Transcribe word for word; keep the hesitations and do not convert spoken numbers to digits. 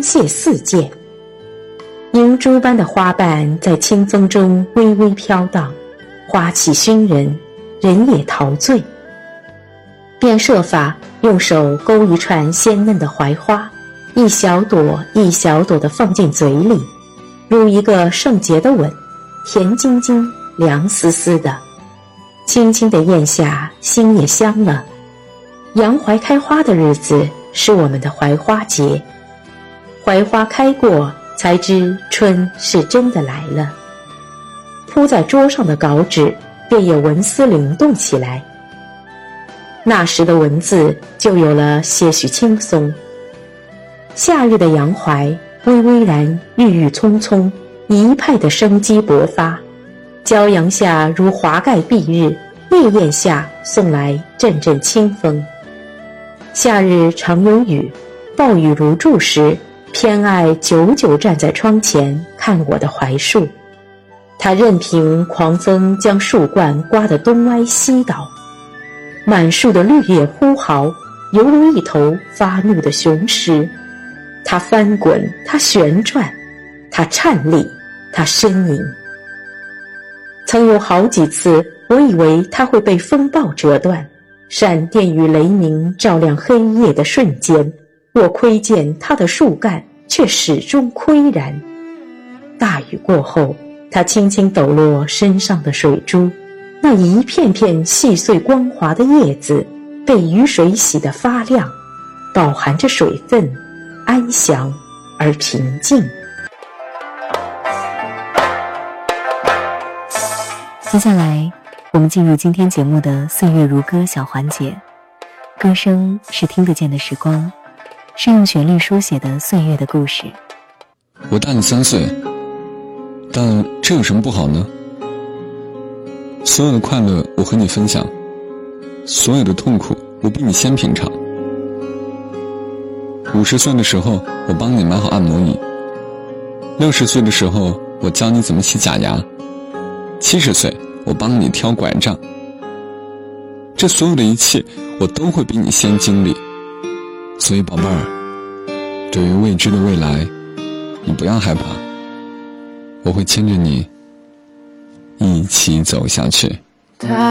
泻四溅。银珠般的花瓣在清风中微微飘荡，花气熏人，人也陶醉。便设法用手勾一串鲜嫩的槐花，一小朵一小朵地放进嘴里，如一个圣洁的吻，甜津津，凉丝丝的。轻轻地咽下，心也香了。洋槐开花的日子是我们的槐花节，槐花开过，才知春是真的来了。铺在桌上的稿纸便也纹丝灵动起来，那时的文字就有了些许轻松。夏日的洋槐微微然，郁郁葱葱，一派的生机勃发。骄阳下如华盖蔽日，烈焰下送来阵阵清风。夏日常有雨，暴雨如注时，偏爱久久站在窗前看我的槐树。它任凭狂风将树冠刮得东歪西倒，满树的绿叶呼嚎，犹如一头发怒的雄狮。它翻滚，它旋转，它颤栗，它呻吟。曾有好几次，我以为它会被风暴折断，闪电与雷鸣照亮黑夜的瞬间，我窥见它的树干却始终岿然。大雨过后，它轻轻抖落身上的水珠，那一片片细碎光滑的叶子被雨水洗得发亮，饱含着水分，安详而平静。 接下来我们进入今天节目的岁月如歌小环节。歌声是听得见的时光，是用旋律书写的岁月的故事。 我大你三岁，但这有什么不好呢？所有的快乐我和你分享，所有的痛苦我比你先品尝。五十岁的时候我帮你买好按摩椅，六十岁的时候我教你怎么洗假牙，七十岁我帮你挑拐杖。这所有的一切我都会比你先经历，所以宝贝儿，对于未知的未来你不要害怕，我会牵着你一起走下去。